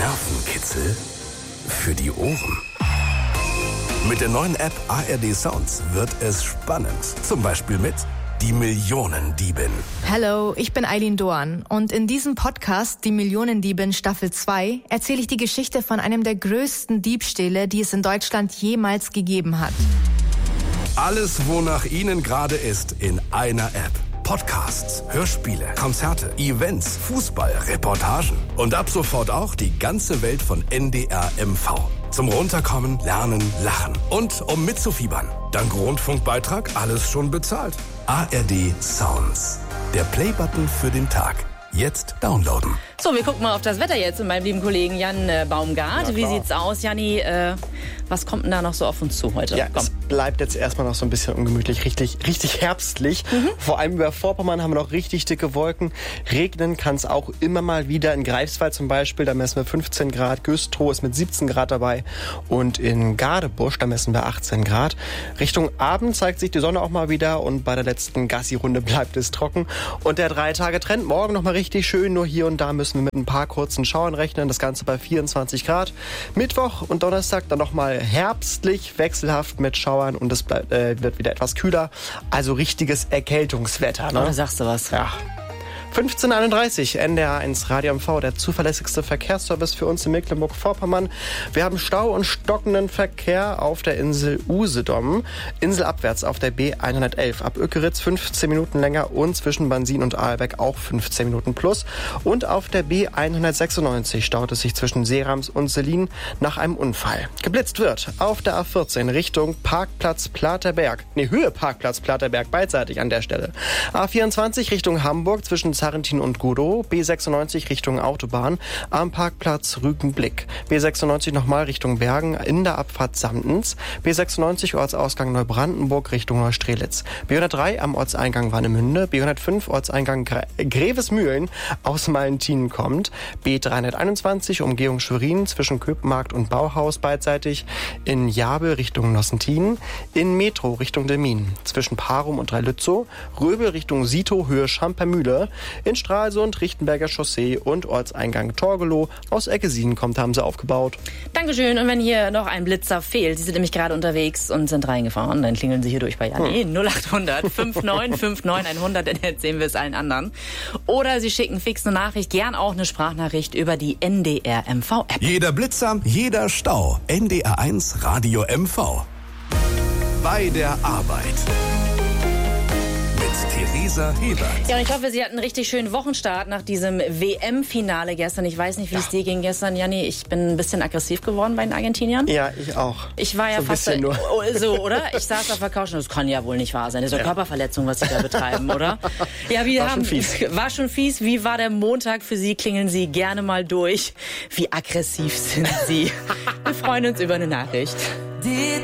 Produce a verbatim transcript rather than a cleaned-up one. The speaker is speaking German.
Nervenkitzel für die Ohren. Mit der neuen App A R D Sounds wird es spannend. Zum Beispiel mit Die Millionendiebin. Hallo, ich bin Eileen Doan und in diesem Podcast Die Millionendiebin Staffel zwei erzähle ich die Geschichte von einem der größten Diebstähle, die es in Deutschland jemals gegeben hat. Alles, wonach Ihnen gerade ist, in einer App. Podcasts, Hörspiele, Konzerte, Events, Fußball, Reportagen und ab sofort auch die ganze Welt von N D R M V. Zum Runterkommen, Lernen, Lachen und um mitzufiebern. Dank Rundfunkbeitrag alles schon bezahlt. A R D Sounds. Der Playbutton für den Tag. Jetzt downloaden. So, wir gucken mal auf das Wetter jetzt mit meinem lieben Kollegen Jan äh, Baumgart. Wie sieht's aus, Janni? Äh, was kommt denn da noch so auf uns zu heute? Ja, Komm. es bleibt jetzt erstmal noch so ein bisschen ungemütlich, richtig, richtig herbstlich. Mhm. Vor allem über Vorpommern haben wir noch richtig dicke Wolken. Regnen kann es auch immer mal wieder. In Greifswald zum Beispiel, da messen wir fünfzehn Grad. Güstrow ist mit siebzehn Grad dabei. Und in Gadebusch, da messen wir achtzehn Grad. Richtung Abend zeigt sich die Sonne auch mal wieder. Und bei der letzten Gassi-Runde bleibt es trocken. Und der Drei-Tage-Trend morgen noch mal richtig schön. Nur hier und da müssen wir mit ein paar kurzen Schauern rechnen. Das Ganze bei vierundzwanzig Grad. Mittwoch und Donnerstag dann nochmal herbstlich, wechselhaft mit Schauern. Und es bleibt, äh, wird wieder etwas kühler. Also richtiges Erkältungswetter. Ne? Oh, da sagst du was. Ja. fünfzehn Uhr einunddreißig, N D R eins Radio M V, der zuverlässigste Verkehrsservice für uns in Mecklenburg-Vorpommern. Wir haben Stau und stockenden Verkehr auf der Insel Usedom. Inselabwärts auf der B hundertelf. Ab Ökeritz fünfzehn Minuten länger und zwischen Bansin und Aalbeck auch fünfzehn Minuten plus. Und auf der B hundertsechsundneunzig staut es sich zwischen Seerams und Selin nach einem Unfall. Geblitzt wird auf der A vierzehn Richtung Parkplatz Platerberg. Ne, Höhe Parkplatz Platerberg, beidseitig an der Stelle. A vierundzwanzig Richtung Hamburg zwischen Sarrentin und Godow, B sechsundneunzig Richtung Autobahn, am Parkplatz Rügenblick. B sechsundneunzig nochmal Richtung Bergen in der Abfahrt Samtens. B sechsundneunzig Ortsausgang Neubrandenburg Richtung Neustrelitz. B hundertdrei am Ortseingang Warnemünde. B hundertfünf Ortseingang Gre- Grevesmühlen aus Malentinen kommt. B dreihunderteinundzwanzig Umgehung Schwerin zwischen Köpenmarkt und Bauhaus beidseitig. In Jabel Richtung Nossentin. In Metro Richtung Demmin. Zwischen Parum und Dreilützow. Röbel Richtung Sito Höhe Schampermühle. In Stralsund, Richtenberger Chaussee und Ortseingang Torgelow. Aus Eckesien kommt, haben sie aufgebaut. Dankeschön. Und wenn hier noch ein Blitzer fehlt, Sie sind nämlich gerade unterwegs und sind reingefahren, dann klingeln Sie hier durch bei Janni. Hm. null acht hundert fünfundneunzig fünfundneunzig hundert, dann erzählen wir es allen anderen. Oder Sie schicken fix eine Nachricht, gern auch eine Sprachnachricht über die N D R M V-App. Jeder Blitzer, jeder Stau. N D R eins Radio M V. Bei der Arbeit. Theresa Hebert. Ja, und ich hoffe, Sie hatten einen richtig schönen Wochenstart nach diesem W M-Finale gestern. Ich weiß nicht, wie ja. es dir ging gestern, Janni. Ich bin ein bisschen aggressiv geworden bei den Argentiniern. Ja, ich auch. Ich war ja so fast nur. so, oder? Ich saß auf der Couch und das kann ja wohl nicht wahr sein. Das ist doch ja. Körperverletzung, was Sie da betreiben, oder? Ja, wir war haben, schon fies. War schon fies. Wie war der Montag für Sie? Klingeln Sie gerne mal durch. Wie aggressiv sind Sie? Wir freuen uns über eine Nachricht.